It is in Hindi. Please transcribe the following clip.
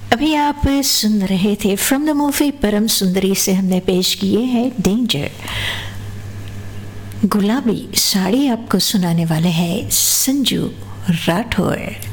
अभी आप सुन रहे थे फ्रॉम द मूवी परम सुंदरी से हमने पेश किए हैं डेंजर। गुलाबी साड़ी आपको सुनाने वाले हैं संजू राठौर।